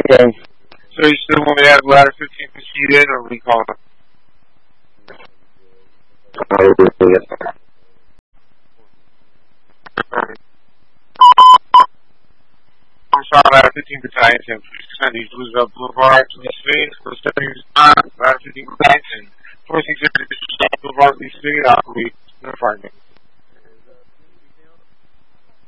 Okay. So you still want me to have ladder 15 proceed in, or we call it? I'm sorry, ladder 15 battalion 10, please send these Roosevelt Boulevard to East Philly, for 70 ladder 15 battalion 10, 46 Boulevard, East Philly, I'll be in the apartment.